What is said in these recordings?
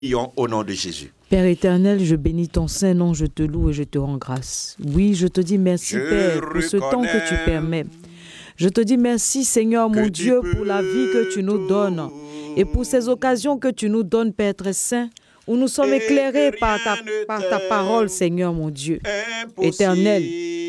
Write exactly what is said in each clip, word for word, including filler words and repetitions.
Au nom de Jésus. Père éternel, je bénis ton saint nom, je te loue et je te rends grâce. Oui, je te dis merci, je Père, pour ce temps que tu permets. Je te dis merci, Seigneur, mon Dieu, pour la vie que tu nous donnes et pour ces occasions que tu nous donnes, Père très saint, où nous sommes éclairés par ta, par ta parole, Seigneur, mon Dieu. Éternel,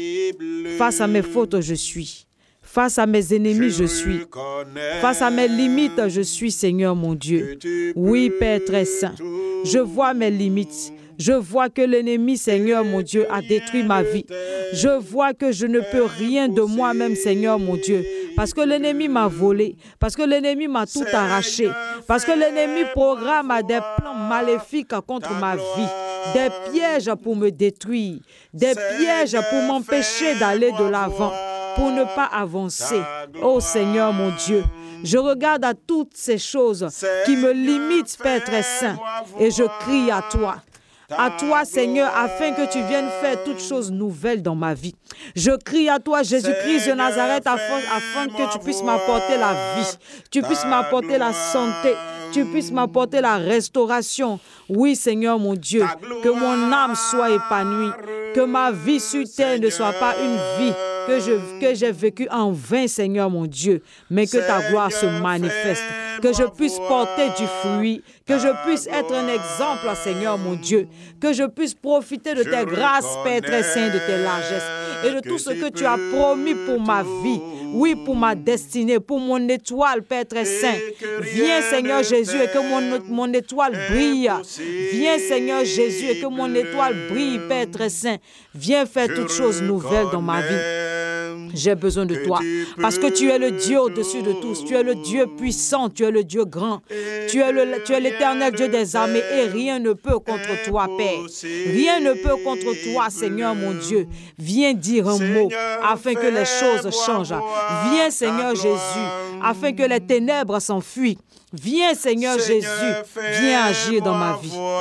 face à mes fautes, je suis. Face à mes ennemis, je suis. Face à mes limites, je suis, Seigneur mon Dieu. Oui, Père très saint, je vois mes limites. Je vois que l'ennemi, Seigneur mon Dieu, a détruit ma vie. Je vois que je ne peux rien de moi-même, Seigneur mon Dieu. Parce que l'ennemi m'a volé. Parce que l'ennemi m'a tout arraché. Parce que l'ennemi programme des plans maléfiques contre ma vie. Des pièges pour me détruire. Des pièges pour m'empêcher d'aller de l'avant. Pour ne pas avancer. Oh Seigneur mon Dieu, je regarde à toutes ces choses qui me limitent, Père très saint, et je crie à toi. À toi, Seigneur, afin que tu viennes faire toutes choses nouvelles dans ma vie. Je crie à toi, Jésus-Christ de Nazareth, afin, afin que tu puisses m'apporter la vie, tu puisses m'apporter la santé, tu puisses m'apporter la restauration. Oui, Seigneur mon Dieu, que mon âme soit épanouie, que ma vie sur terre ne soit pas une vie que je, que j'ai vécue en vain, Seigneur mon Dieu, mais que ta gloire se manifeste, que je puisse porter du fruit, que je puisse être un exemple, Seigneur mon Dieu, que je puisse profiter de tes grâces, Père très saint, de tes largesses et de tout ce que tu as promis pour ma vie. Oui, pour ma destinée, pour mon étoile, Père très saint. Viens, Seigneur Jésus, et que mon, mon étoile brille. Viens, Seigneur Jésus, et que mon étoile brille, Père très saint. Viens faire toutes choses nouvelles dans ma vie. J'ai besoin de toi, parce que tu es le Dieu au-dessus de tous. Tu es le Dieu puissant, tu es le Dieu grand. Tu es le, tu es l'éternel Dieu des armées, et rien ne peut contre toi, Père. Rien ne peut contre toi, Seigneur mon Dieu. Viens dire un mot, afin que les choses changent. Viens, Seigneur Jésus, afin que les ténèbres s'enfuient. Viens, Seigneur Jésus, viens agir dans ma vie.